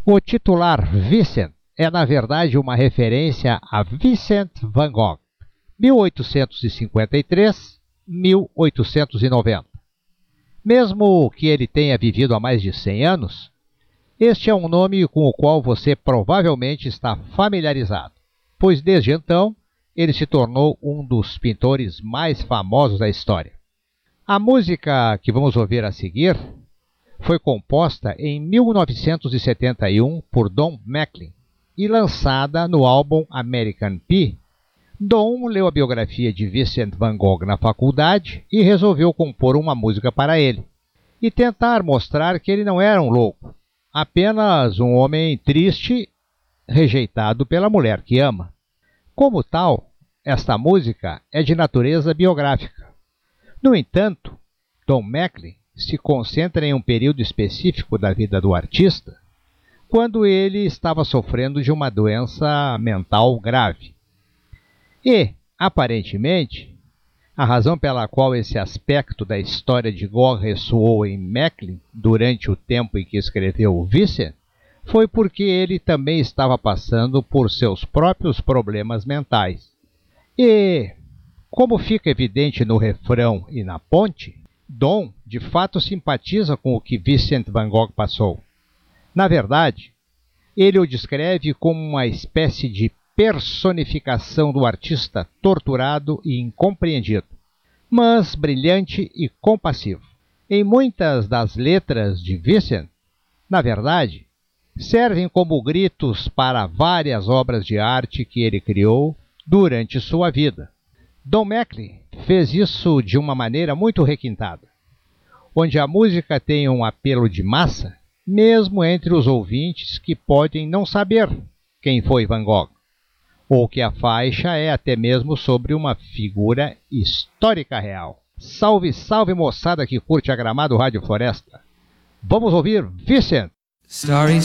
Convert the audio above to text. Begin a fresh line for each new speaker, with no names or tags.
O titular Vincent é, na verdade, uma referência a Vincent van Gogh, 1853-1890. Mesmo que ele tenha vivido há mais de 100 anos, este é um nome com o qual você provavelmente está familiarizado, pois desde então ele se tornou um dos pintores mais famosos da história. A música que vamos ouvir a seguir foi composta em 1971 por Don McLean e lançada no álbum American Pie. Don leu a biografia de Vincent van Gogh na faculdade e resolveu compor uma música para ele e tentar mostrar que ele não era um louco, apenas um homem triste, rejeitado pela mulher que ama. Como tal, esta música é de natureza biográfica. No entanto, Don McLean se concentra em um período específico da vida do artista, quando ele estava sofrendo de uma doença mental grave. E, aparentemente, a razão pela qual esse aspecto da história de Gogh ressoou em McLean durante o tempo em que escreveu o Vincent foi porque ele também estava passando por seus próprios problemas mentais. E, como fica evidente no refrão e na ponte, Don de fato simpatiza com o que Vincent van Gogh passou. Na verdade, ele o descreve como uma espécie de personificação do artista torturado e incompreendido, mas brilhante e compassivo. Em muitas das letras de Vincent, na verdade, servem como gritos para várias obras de arte que ele criou durante sua vida. Don McLean fez isso de uma maneira muito requintada, onde a música tem um apelo de massa, mesmo entre os ouvintes que podem não saber quem foi Van Gogh, ou que a faixa é até mesmo sobre uma figura histórica real. Salve, salve moçada que curte a Gramado Rádio Floresta. Vamos ouvir Vincent.
Starry